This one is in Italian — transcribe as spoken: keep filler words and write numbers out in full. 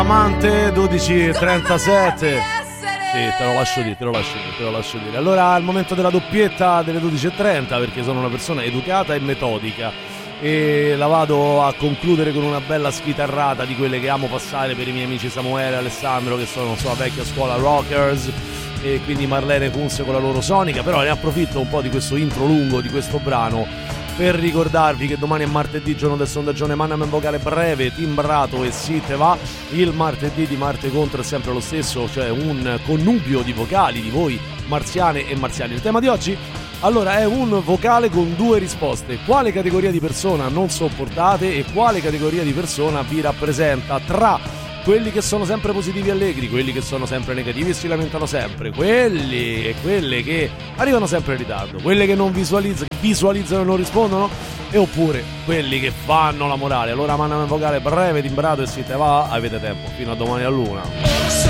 Amante dodici e trentasette. Sì, te lo lascio dire, te lo lascio dire, te lo lascio dire. Allora, al momento della doppietta delle dodici e trenta, perché sono una persona educata e metodica, e la vado a concludere con una bella schitarrata di quelle che amo passare per i miei amici Samuele e Alessandro, che sono, so, vecchia scuola rockers, e quindi Marlene Kunz con la loro sonica. Però ne approfitto un po' di questo intro lungo di questo brano per ricordarvi che domani è martedì, giorno del sondaggione Manam in vocale breve, timbrato e si te va. Il martedì di Marte Contro è sempre lo stesso, cioè un connubio di vocali di voi marziane e marziani. Il tema di oggi, allora, è un vocale con due risposte: quale categoria di persona non sopportate e quale categoria di persona vi rappresenta, tra quelli che sono sempre positivi e allegri, quelli che sono sempre negativi e si lamentano sempre, quelli e quelle che arrivano sempre in ritardo, quelle che non visualizzano, che visualizzano e non rispondono, e oppure quelli che fanno la morale. Allora Manam vocale breve, timbrato e si te va, avete tempo fino a domani a luna.